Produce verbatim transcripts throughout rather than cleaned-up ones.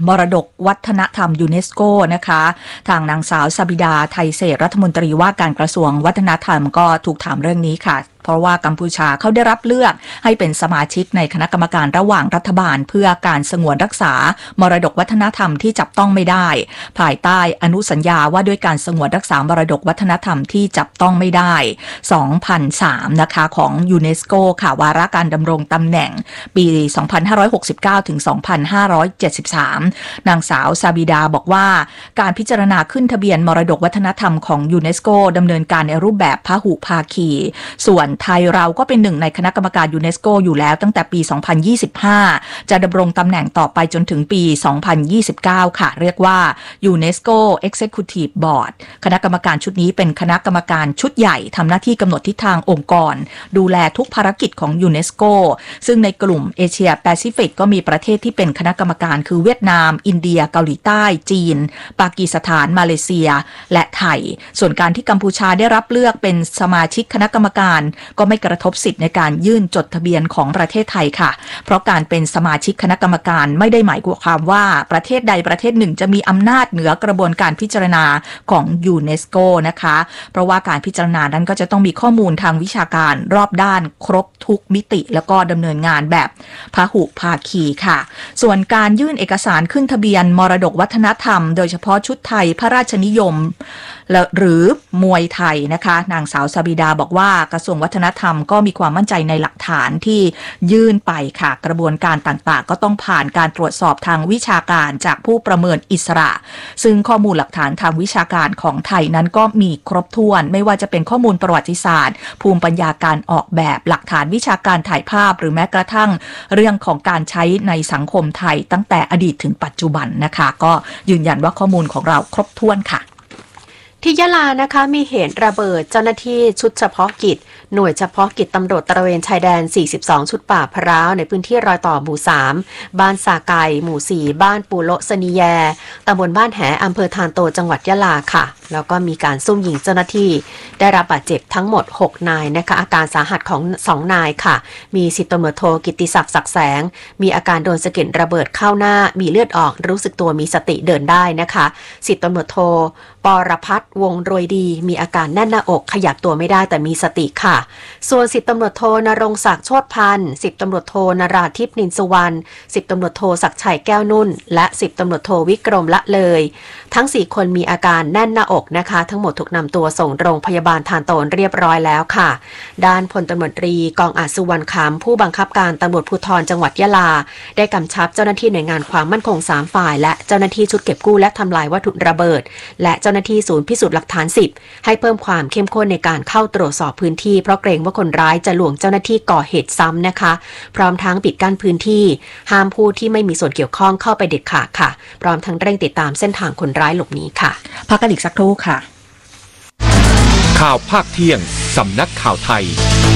มรดกวัฒนธรรมยูเนสโกนะคะทางนางสาวซาบิดาไทยเศรษฐ์รัฐมนตรีว่าการกระทรวงวัฒนธรรมก็ถูกถามเรื่องนี้ค่ะเพราะว่ากัมพูชาเขาได้รับเลือกให้เป็นสมาชิกในคณะกรรมการระหว่างรัฐบาลเพื่อการสงวนรักษามรดกวัฒนธรรมที่จับต้องไม่ได้ภายใต้อนุสัญญาว่าด้วยการสงวนรักษามรดกวัฒนธรรมที่จับต้องไม่ได้สองพันสามนะคะของยูเนสโกค่ะวาระการดำรงตำแหน่งปีสองพันห้าร้อยหกสิบเก้าถึงสองพันห้าร้อยเจ็ดสิบสามนางสาวซาบิดาบอกว่าการพิจารณาขึ้นทะเบียนมรดกวัฒนธรรมของยูเนสโกดำเนินการในรูปแบบพหุภาคีส่วนไทยเราก็เป็นหนึ่งในคณะกรรมการยูเนสโกอยู่แล้วตั้งแต่ปีสองพันยี่สิบห้าจะดำรงตำแหน่งต่อไปจนถึงปีสองพันยี่สิบเก้าค่ะเรียกว่า UNESCO Executive Board คณะกรรมการชุดนี้เป็นคณะกรรมการชุดใหญ่ทำหน้าที่กำหนดทิศทางองค์กรดูแลทุกภารกิจของยูเนสโกซึ่งในกลุ่มเอเชียแปซิฟิกก็มีประเทศที่เป็นคณะกรรมการคือเวียดนามอินเดียเกาหลีใต้จีนปากีสถานมาเลเซียและไทยส่วนการที่กัมพูชาได้รับเลือกเป็นสมาชิกคณะกรรมการก็ไม่กระทบสิทธิ์ในการยื่นจดทะเบียนของประเทศไทยค่ะเพราะการเป็นสมาชิกคณะกรรมการไม่ได้หมายความว่าประเทศใดประเทศหนึ่งจะมีอำนาจเหนือกระบวนการพิจารณาของยูเนสโกนะคะเพราะว่าการพิจารณานั้นก็จะต้องมีข้อมูลทางวิชาการรอบด้านครบทุกมิติแล้วก็ดำเนินงานแบบพหุภาคีค่ะส่วนการยื่นเอกสารขึ้นทะเบียนมรดกวัฒนธรรมโดยเฉพาะชุดไทยพระราชนิยมหรือมวยไทยนะคะนางสาวซาบิดาบอกว่ากระทรวงวัฒนธรรมก็มีความมั่นใจในหลักฐานที่ยื่นไปค่ะกระบวนการต่างๆก็ต้องผ่านการตรวจสอบทางวิชาการจากผู้ประเมินอิสระซึ่งข้อมูลหลักฐานทางวิชาการของไทยนั้นก็มีครบถ้วนไม่ว่าจะเป็นข้อมูลประวัติศาสตร์ภูมิปัญญาการออกแบบหลักฐานวิชาการถ่ายภาพหรือแม้กระทั่งเรื่องของการใช้ในสังคมไทยตั้งแต่อดีตถึงปัจจุบันนะคะก็ยืนยันว่าข้อมูลของเราครบถ้วนค่ะที่ยะลานะคะมีเหตุระเบิดเจ้าหน้าที่ชุดเฉพาะกิจหน่วยเฉพาะกิจตำรวจตระเวนชายแดนสี่สิบสองชุดป่าพร้าวในพื้นที่รอยต่อหมู่สามบ้านสาไก่หมู่สี่บ้านปูโลสนีแยตำบลบ้านแหอำเภอทานโตจังหวัดยะลาค่ะแล้วก็มีการซุ่มยิงเจ้าหน้าที่ได้รับบาดเจ็บทั้งหมดหกนายนะคะอาการสาหัสของสองนายค่ะมีสิบตำรวจโทกิตติศักดิ์ศักดิ์แสงมีอาการโดนสะเก็ดระเบิดเข้าหน้ามีเลือดออกรู้สึกตัวมีสติเดินได้นะคะสิบตำรวจโทปรพัฒน์วงโรยดีมีอาการแน่นหน้าอกขยับตัวไม่ได้แต่มีสติค่ะส่วนสิบตำรวจโทนรงศักดิ์โชติพันธ์สิบตำรวจโทนราทิพย์นินสุวรรณสิบตำรวจโทศักดิ์ชัยแก้วนุ่นและสิบตำรวจโทวิกรมละเลยทั้งสี่คนมีอาการแน่นหน้าอกนะคะทั้งหมดถูกนำตัวส่งโรงพยาบาลทานโตนเรียบร้อยแล้วค่ะด้านพลตำรวจตรีกองอาจสุวรรณคำผู้บังคับการตำรวจภูธรจังหวัดยะลาได้กำชับเจ้าหน้าที่หน่วยงานความมั่นคงสามฝ่ายและเจ้าหน้าที่ชุดเก็บกู้และทำลายวัตถุระเบิดและเจ้าหน้าที่ศูนย์พิสูจน์หลักฐานสิบให้เพิ่มความเข้มข้นในการเข้าตรวจสอบพื้นที่เพราะเกรงว่าคนร้ายจะลวงเจ้าหน้าที่ก่อเหตุซ้ำนะคะพร้อมทั้งปิดกั้นพื้นที่ห้ามผู้ที่ไม่มีส่วนเกี่ยวข้องเข้าไปเด็ดขาดค่ะพร้อมทั้งเร่งติดตามเส้นทางคนร้ายหลบหนีค่ะพักกันอีกสักครู่ค่ะข่าวภาคเที่ยงสำนักข่าวไทย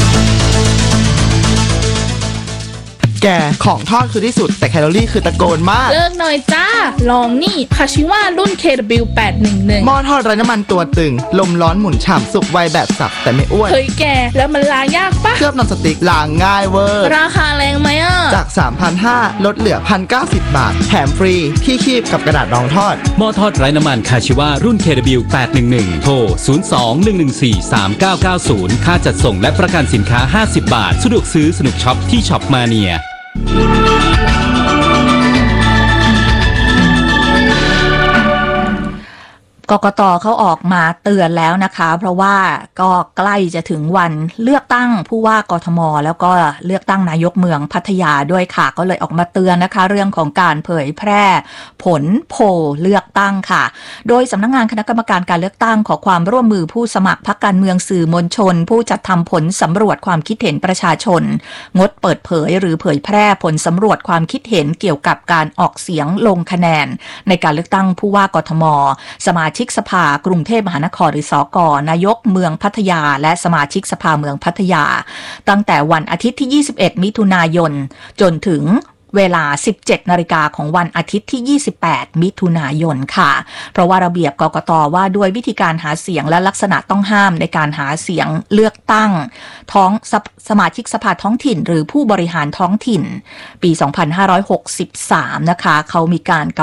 แกของทอดคือที่สุดแต่แคลอรี่คือตะโกนมากเลิกหน่อยจ้าลองนี่คาชิว่ารุ่น เค ดับเบิลยู แปดหนึ่งหนึ่งหม้อทอดไร้น้ำมันตัวตึงลมร้อนหมุนฉ่ำสุกไวแบบสับแต่ไม่อ้วนเฮ้ยแกแล้วมันล้างยากปะเคลือบนอนสติ๊กล้างง่ายเวอร์ราคาแรงไหมอ่ะจาก สามพันห้าร้อย ลดเหลือ หนึ่งพันเก้าสิบ บาทแถมฟรีที่คีบกับกระดาษรองทอดหม้อทอดไร้น้ำมันคาชิว่ารุ่น เค ดับเบิลยู แปดหนึ่งหนึ่ง โทรศูนย์ สอง หนึ่ง หนึ่ง สี่ สาม เก้า เก้า ศูนย์ค่าจัดส่งและประกันสินค้าห้าสิบบาทสะดวกซื้อสนุกช็อปที่ช็อปมาเนียกกต.เขาออกมาเตือนแล้วนะคะเพราะว่าก็ใกล้จะถึงวันเลือกตั้งผู้ว่ากทม.แล้วก็เลือกตั้งนายกเมืองพัทยาด้วยค่ะก็เลยออกมาเตือนนะคะเรื่องของการเผยแพร่ผลโพลเลือกตั้งค่ะโดยสำนักงานคณะกรรมการการเลือกตั้งขอความร่วมมือผู้สมัครพรรคการเมืองสื่อมวลชนผู้จัดทำผลสำรวจความคิดเห็นประชาชนงดเปิดเผยหรือเผยแพร่ผลสำรวจความคิดเห็นเกี่ยวกับการออกเสียงลงคะแนนในการเลือกตั้งผู้ว่ากทม.สมาชิกสภากรุงเทพมหานครหรือสก.นายกเมืองพัทยาและสมาชิกสภาเมืองพัทยาตั้งแต่วันอาทิตย์ที่ยี่สิบเอ็ดมิถุนายนจนถึงเวลา สิบเจ็ดนาฬิกาของวันอาทิตย์ที่ยี่สิบแปดมิถุนายนค่ะเพราะว่าระเบียบกกต.ว่าด้วยวิธีการหาเสียงและลักษณะต้องห้ามในการหาเสียงเลือกตั้งท้องสมาชิกสภาท้องถิ่นหรือผู้บริหารท้องถิ่นปีสองพันห้าร้อยหกสิบสามนะคะเขามีการ